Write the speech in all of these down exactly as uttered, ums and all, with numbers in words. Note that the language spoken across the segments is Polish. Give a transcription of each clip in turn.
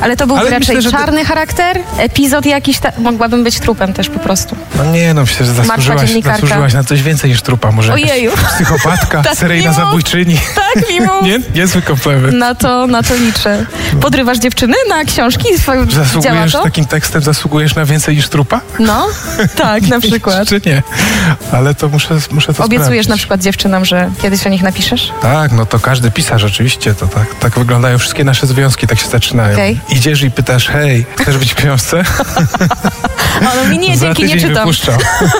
Ale to był Ale raczej myślę, że czarny charakter? Epizod jakiś? Ta... Mogłabym być trupem też po prostu. No nie, no myślę, że zasłużyłaś, dziennikarka. zasłużyłaś na coś więcej niż trupa. Może Ojeju. jakaś psychopatka, Tak seryjna mi mów. zabójczyni. Tak, mi mów. Nie? Niezły komplement. Na to, na to liczę. Podrywasz dziewczyny na książki? Swoją... Działa Zasługujesz to? takim tekstem, zasługujesz na więcej niż trupa? No, tak, na przykład. Czy nie? Ale to muszę, muszę to Obiecujesz sprawdzić. na przykład dziewczynom, że kiedyś o nich napiszesz? Tak, no to każdy pisarz oczywiście, to tak, tak wyglądają wszystkie nasze związki, tak się zaczynają. Okej. Idziesz i pytasz, hej, chcesz być w książce? Ale mi nie, Za dzięki, nie tydzień czytam. wypuszczam.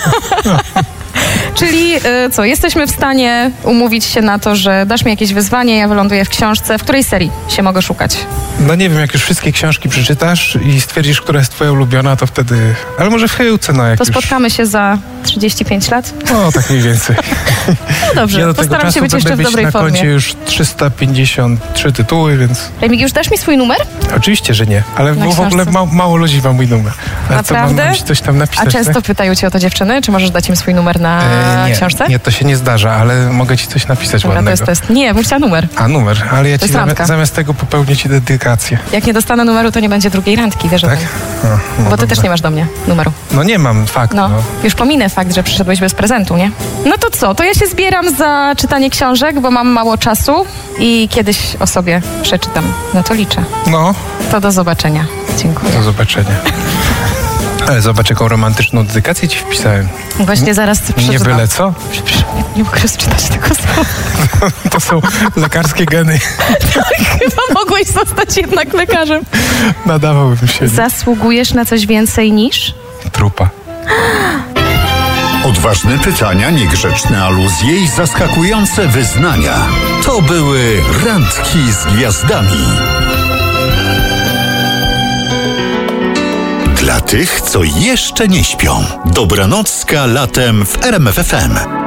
Czyli y, co, jesteśmy w stanie umówić się na to, że dasz mi jakieś wyzwanie, ja wyląduję w książce. W której serii się mogę szukać? No nie wiem, jak już wszystkie książki przeczytasz i stwierdzisz, która jest twoja ulubiona, to wtedy... Ale może w chyłce, no jak To już... spotkamy się za trzydzieści pięć lat? No, tak mniej więcej. No dobrze, Ja do tego postaram się czasu być będę jeszcze w mieć dobrej na formie. koncie już trzysta pięćdziesiąt trzy tytuły, więc... Remigiusz, dasz mi swój numer? Oczywiście, że nie, ale Na bo w ogóle książce. ma, mało ludzi ma mój numer. A Naprawdę? co, mam, mam ci coś tam napisać? A często tak? pytają cię o to dziewczyny? Czy możesz dać im swój numer na E, nie, książce? nie, to się nie zdarza, ale mogę ci coś napisać Dobra, to ładnego. jest test. Nie, bym chciała numer. A, numer, ale ja To ci jest zamiast, randka. zamiast tego popełnię ci dedykację. Jak nie dostanę numeru, to nie będzie drugiej randki, wiesz o Tak? tym. O, no Bo ty dobra. też nie masz do mnie numeru. No nie mam, fakt. No, No. już pominę fakt, że przyszedłeś bez prezentu, nie? No to co, to ja się zbieram za czytanie książek, bo mam mało czasu i kiedyś o sobie przeczytam. No to liczę. no, To do zobaczenia. Dziękuję. do zobaczenia. Ale zobacz, jaką romantyczną dedykację ci wpisałem. Właśnie zaraz Nie przeczytam. byle co. Przepraszam, nie, nie mogę rozczytać tego słowa. To są lekarskie geny. Chyba mogłeś zostać jednak lekarzem. Nadawałbym się. Zasługujesz na coś więcej niż? Trupa. Odważne pytania, niegrzeczne aluzje i zaskakujące wyznania. To były Randki z Gwiazdami. Dla tych, co jeszcze nie śpią. Dobranocka latem w R M F F M.